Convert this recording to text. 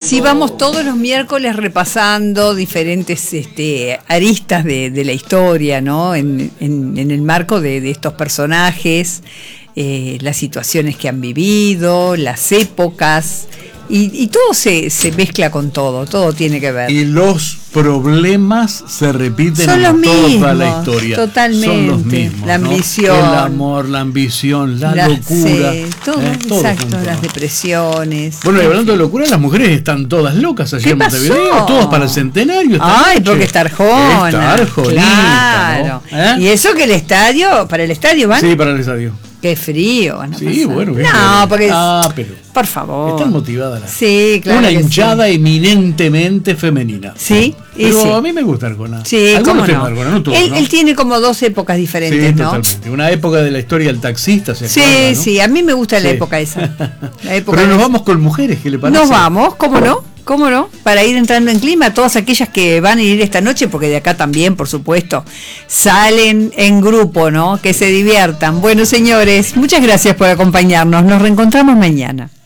Sí, vamos todos los miércoles repasando diferentes aristas de la historia, ¿no? En el marco de estos personajes, las situaciones que han vivido, las épocas, y todo se mezcla con todo tiene que ver. Y los problemas se repiten en toda la historia. Totalmente. Son los mismos, la ambición. ¿no? El amor, la ambición, la locura. Sí, todo exacto, las depresiones. Bueno, y hablando de locura, las mujeres están todas locas allí en Montevideo, todas para el centenario. Porque está Arjona. Está Arjonita, claro. ¿no? Y eso que para el estadio van. Sí, para el estadio. Qué frío van a pasar. Bueno. No, porque pero por favor. Están motivadas las. Sí, claro. Una hinchada eminentemente femenina. Sí. Pero a mí me gusta Arjona. Sí, cómo no. Arjona, no todos, él tiene como dos épocas diferentes, sí, ¿no? Totalmente. Una época de la historia del taxista, ¿se acuerda, no? Sí, a mí me gusta la época esa. Pero nos vamos con mujeres, ¿qué le parece? Nos vamos, ¿cómo no? Para ir entrando en clima, todas aquellas que van a ir esta noche, porque de acá también, por supuesto, salen en grupo, ¿no? Que se diviertan. Bueno, señores, muchas gracias por acompañarnos. Nos reencontramos mañana.